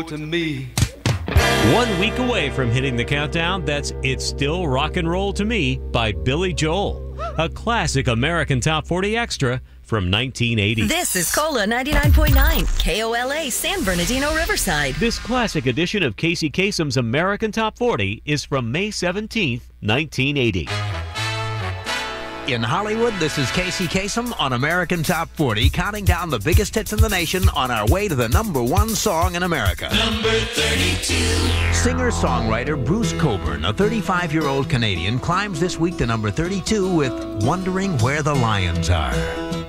roll to me. 1 week away from hitting the countdown, that's It's Still Rock and Roll to Me by Billy Joel, a classic American Top 40 extra from 1980. This is Cola 99.9, KOLA, San Bernardino, Riverside. This classic edition of Casey Kasem's American Top 40 is from May 17th, 1980. In Hollywood, this is Casey Kasem on American Top 40, counting down the biggest hits in the nation on our way to the #1 song in America. Number 32. Singer-songwriter Bruce Cockburn, a 35-year-old Canadian, climbs this week to number 32 with Wondering Where the Lions Are.